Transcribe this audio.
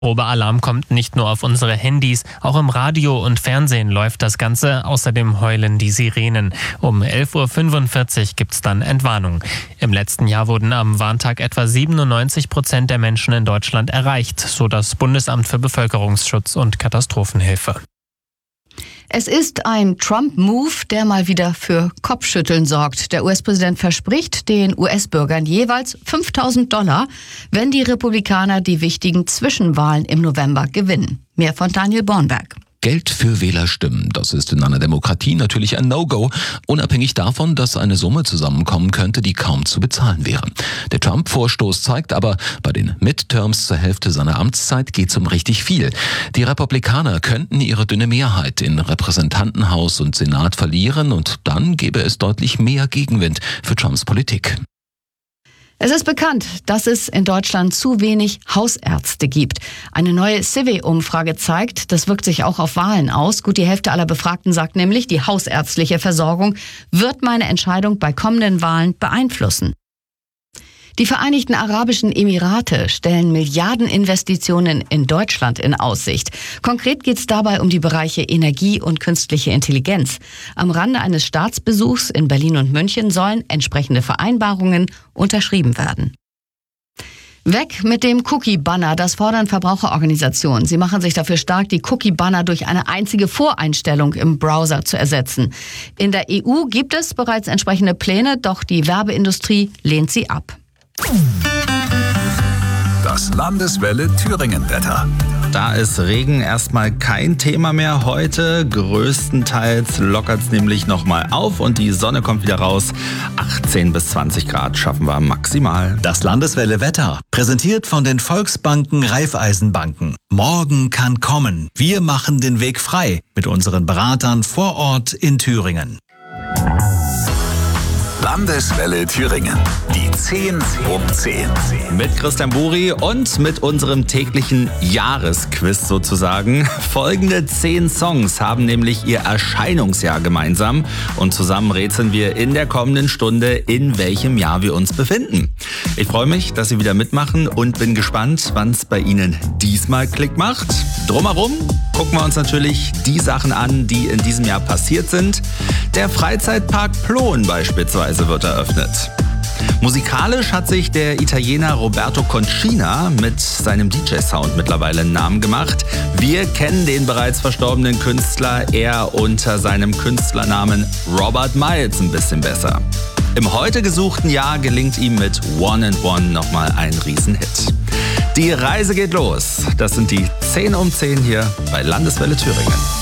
Probealarm kommt nicht nur auf unsere Handys, auch im Radio und Fernsehen läuft das Ganze. Außerdem heulen die Sirenen. Um 11.45 Uhr gibt's dann Entwarnung. Im letzten Jahr wurden am Warntag etwa 97% der Menschen in Deutschland erreicht, so das Bundesamt für Bevölkerungsschutz und Katastrophenhilfe. Es ist ein Trump-Move, der mal wieder für Kopfschütteln sorgt. Der US-Präsident verspricht den US-Bürgern jeweils $5.000, wenn die Republikaner die wichtigen Zwischenwahlen im November gewinnen. Mehr von Daniel Bornberg. Geld für Wählerstimmen, das ist in einer Demokratie natürlich ein No-Go, unabhängig davon, dass eine Summe zusammenkommen könnte, die kaum zu bezahlen wäre. Der Trump-Vorstoß zeigt aber, bei den Midterms zur Hälfte seiner Amtszeit geht's um richtig viel. Die Republikaner könnten ihre dünne Mehrheit in Repräsentantenhaus und Senat verlieren und dann gäbe es deutlich mehr Gegenwind für Trumps Politik. Es ist bekannt, dass es in Deutschland zu wenig Hausärzte gibt. Eine neue CIVI-Umfrage zeigt, das wirkt sich auch auf Wahlen aus. Gut die Hälfte aller Befragten sagt nämlich, die hausärztliche Versorgung wird meine Entscheidung bei kommenden Wahlen beeinflussen. Die Vereinigten Arabischen Emirate stellen Milliardeninvestitionen in Deutschland in Aussicht. Konkret geht es dabei um die Bereiche Energie und künstliche Intelligenz. Am Rande eines Staatsbesuchs in Berlin und München sollen entsprechende Vereinbarungen unterschrieben werden. Weg mit dem Cookie-Banner, das fordern Verbraucherorganisationen. Sie machen sich dafür stark, die Cookie-Banner durch eine einzige Voreinstellung im Browser zu ersetzen. In der EU gibt es bereits entsprechende Pläne, doch die Werbeindustrie lehnt sie ab. Das Landeswelle Thüringen-Wetter. Da ist Regen erstmal kein Thema mehr heute. Größtenteils lockert es nämlich nochmal auf und die Sonne kommt wieder raus. 18 bis 20 Grad schaffen wir maximal. Das Landeswelle Wetter, präsentiert von den Volksbanken Raiffeisenbanken. Morgen kann kommen. Wir machen den Weg frei mit unseren Beratern vor Ort in Thüringen. Landeswelle Thüringen. Die 10 um 10. Mit Christian Buri und mit unserem täglichen Jahresquiz sozusagen. Folgende 10 Songs haben nämlich ihr Erscheinungsjahr gemeinsam. Und zusammen rätseln wir in der kommenden Stunde, in welchem Jahr wir uns befinden. Ich freue mich, dass Sie wieder mitmachen und bin gespannt, wann es bei Ihnen diesmal Klick macht. Drumherum gucken wir uns natürlich die Sachen an, die in diesem Jahr passiert sind. Der Freizeitpark Plon beispielsweise wird eröffnet. Musikalisch hat sich der Italiener Roberto Concina mit seinem DJ-Sound mittlerweile einen Namen gemacht. Wir kennen den bereits verstorbenen Künstler eher unter seinem Künstlernamen Robert Miles ein bisschen besser. Im heute gesuchten Jahr gelingt ihm mit One and One nochmal ein Riesenhit. Die Reise geht los. Das sind die 10 um 10 hier bei Landeswelle Thüringen.